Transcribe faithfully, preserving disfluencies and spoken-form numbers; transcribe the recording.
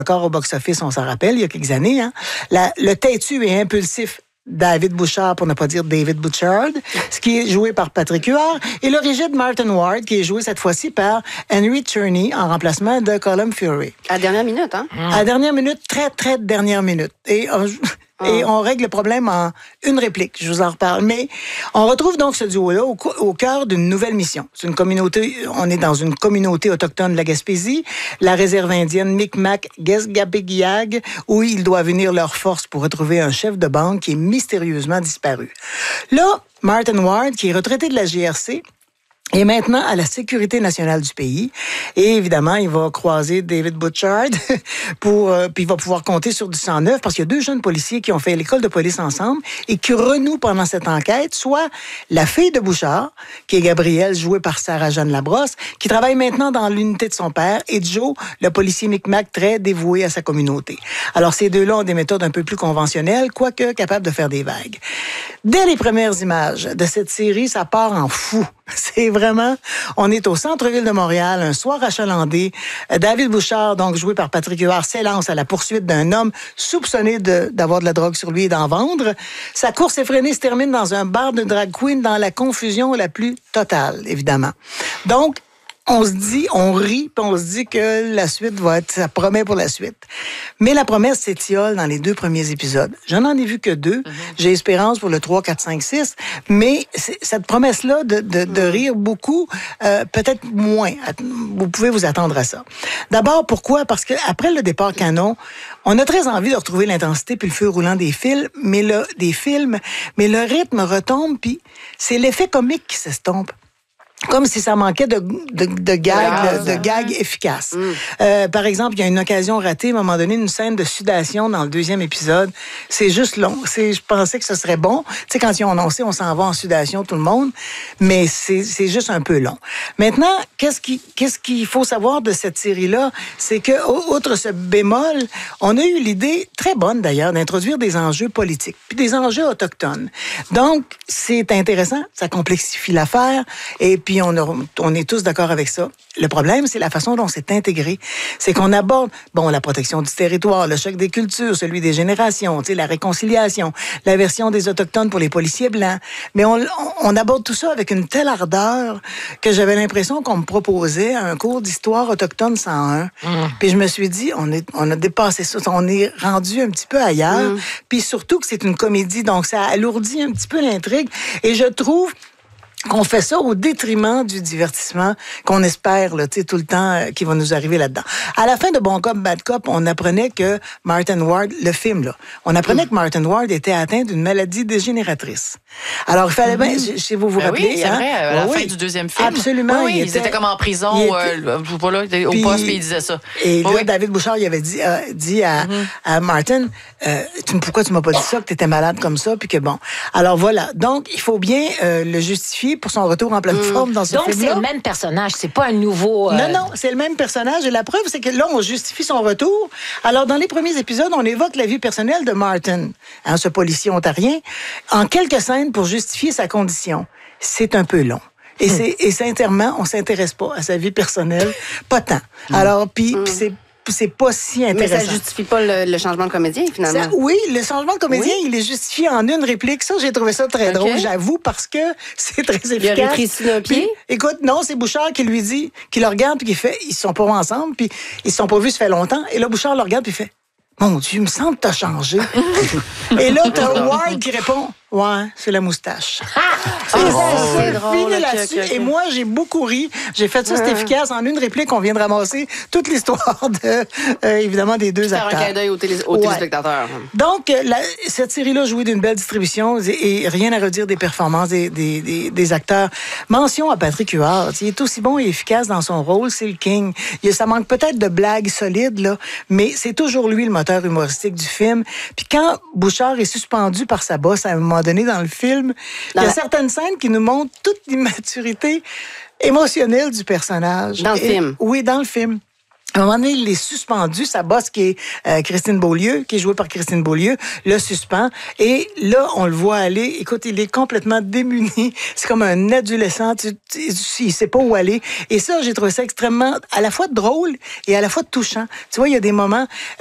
Encore au box-office, on s'en rappelle, il y a quelques années. Hein? La, le têtu et impulsif David Bouchard, pour ne pas dire David Bouchard, ce qui est joué par Patrick Huard, et le rigide Martin Ward, qui est joué cette fois-ci par Henry Czerny, en remplacement de Colm Feore. À la dernière minute, hein? À la dernière minute, très, très dernière minute. Et on, et on règle le problème en une réplique, je vous en reparle. Mais on retrouve donc ce duo-là au, au cœur d'une nouvelle mission. C'est une communauté, on est dans une communauté autochtone de la Gaspésie, la réserve indienne Micmac-Gesgabegiag, où ils doivent unir leurs forces pour retrouver un chef de bande qui est mystérieusement disparu. Là, Martin Ward, qui est retraité de la G R C, et maintenant à la sécurité nationale du pays. Et évidemment, il va croiser David Bouchard pour, euh, puis il va pouvoir compter sur du sang neuf parce qu'il y a deux jeunes policiers qui ont fait l'école de police ensemble et qui renouent pendant cette enquête, soit la fille de Bouchard, qui est Gabrielle, jouée par Sarah-Jeanne Labrosse, qui travaille maintenant dans l'unité de son père, et Joe, le policier Micmac très dévoué à sa communauté. Alors, ces deux-là ont des méthodes un peu plus conventionnelles, quoique capables de faire des vagues. Dès les premières images de cette série, ça part en fou. C'est vraiment, on est au centre-ville de Montréal, un soir achalandé. David Bouchard, donc joué par Patrick Huard, s'élance à la poursuite d'un homme soupçonné de, d'avoir de la drogue sur lui et d'en vendre. Sa course effrénée se termine dans un bar de drag queen dans la confusion la plus totale, évidemment. Donc, on se dit, on rit, puis on se dit que la suite va être, ça promet pour la suite. Mais la promesse s'étiole dans les deux premiers épisodes. Je n'en ai vu que deux. Mm-hmm. J'ai espérance pour le trois, quatre, cinq, six. Mais cette promesse-là de, de, de rire beaucoup, euh, peut-être moins. Vous pouvez vous attendre à ça. D'abord, pourquoi? Parce qu'après le départ canon, on a très envie de retrouver l'intensité puis le feu roulant des films, mais le, des films, mais le rythme retombe, puis c'est l'effet comique qui s'estompe. Comme si ça manquait de, de, de gags, de, de gags efficaces. Mm. Euh, par exemple, il y a une occasion ratée, à un moment donné, une scène de sudation dans le deuxième épisode. C'est juste long. C'est, je pensais que ce serait bon. Tu sais, quand ils ont annoncé, on s'en va en sudation, tout le monde. Mais c'est, c'est juste un peu long. Maintenant, qu'est-ce qui, qu'est-ce qu'il faut savoir de cette série-là? C'est que, outre ce bémol, on a eu l'idée, très bonne d'ailleurs, d'introduire des enjeux politiques, puis des enjeux autochtones. Donc, c'est intéressant, ça complexifie l'affaire, et puis Puis on, a, on est tous d'accord avec ça. Le problème, c'est la façon dont c'est intégré. C'est qu'on aborde, bon, la protection du territoire, le choc des cultures, celui des générations, tu sais, la réconciliation, la version des Autochtones pour les policiers blancs. Mais on, on aborde tout ça avec une telle ardeur que j'avais l'impression qu'on me proposait un cours d'histoire autochtone cent un. Mmh. Puis je me suis dit, on, est, on a dépassé ça. On est rendu un petit peu ailleurs. Mmh. Puis surtout que c'est une comédie, donc ça alourdit un petit peu l'intrigue. Et je trouve qu'on fait ça au détriment du divertissement qu'on espère là, tout le temps euh, qui va nous arriver là-dedans. À la fin de Bon Cop, Bad Cop, on apprenait que Martin Ward, le film, là, on apprenait mmh. que Martin Ward était atteint d'une maladie dégénératrice. Alors, il fallait bien, mmh. si vous vous ben rappelez... Oui, c'est hein, vrai, à la oui, fin du deuxième film. Absolument. Oui, oui, il ils était, étaient comme en prison, était, euh, voilà, au puis, poste, puis il disait ça. Et oui. là, David Bouchard, il avait dit, euh, dit à, mmh. à Martin, euh, tu, pourquoi tu m'as pas dit ça, que tu étais malade comme ça, puis que bon. Alors voilà, donc il faut bien euh, le justifier pour son retour en pleine mmh. forme dans ce donc, film-là. Donc c'est le même personnage, c'est pas un nouveau... Euh... Non, non, c'est le même personnage, et la preuve, c'est que là, on justifie son retour. Alors, dans les premiers épisodes, on évoque la vie personnelle de Martin, hein, ce policier ontarien, en quelques scènes pour justifier sa condition. C'est un peu long. Et, mmh. c'est, et sincèrement, on s'intéresse pas à sa vie personnelle, pas tant. Mmh. Alors, puis mmh. c'est... c'est pas si intéressant. Mais ça justifie pas le, le changement de comédien, finalement. Ça, oui, le changement de comédien, oui. il est justifié en une réplique. Ça, j'ai trouvé ça très okay. drôle, j'avoue, parce que c'est très efficace. Il a rétréci d'un pied? Puis, écoute, non, c'est Bouchard qui lui dit, qui le regarde, puis qui fait, ils se sont pas ensemble, puis ils se sont pas vus, ça fait longtemps. Et là, Bouchard le regarde, puis il fait, mon Dieu, il me semble que t'as changé. Et là, t'as Ward qui répond, ouais, c'est la moustache. Ah! C'est, oh, c'est drôle. Fini là-dessus. Okay, okay. Et moi, j'ai beaucoup ri. J'ai fait ça, c'est efficace. En une réplique, on vient de ramasser toute l'histoire, de, euh, évidemment, des deux Faire acteurs. Faire un clin d'œil aux, télé- aux ouais. téléspectateurs. Donc, la, cette série-là jouit d'une belle distribution et, et rien à redire des performances des, des, des, des acteurs. Mention à Patrick Huard. Il est aussi bon et efficace dans son rôle. C'est le king. Il, ça manque peut-être de blagues solides, là, mais c'est toujours lui le moteur humoristique du film. Puis quand Bouchard est suspendu par sa bosse à un moment donné dans le film, il y a la... certaines scènes qui nous montrent toute l'immaturité émotionnelle du personnage. Dans le et, film? Oui, dans le film. À un moment donné, il est suspendu. Sa boss, qui est euh, Christine Beaulieu, qui est jouée par Christine Beaulieu, le suspend. Et là, on le voit aller. Écoute, il est complètement démuni. C'est comme un adolescent. Tu, tu, il sait pas où aller. Et ça, j'ai trouvé ça extrêmement, à la fois drôle et à la fois touchant. Tu vois, il y a des moments...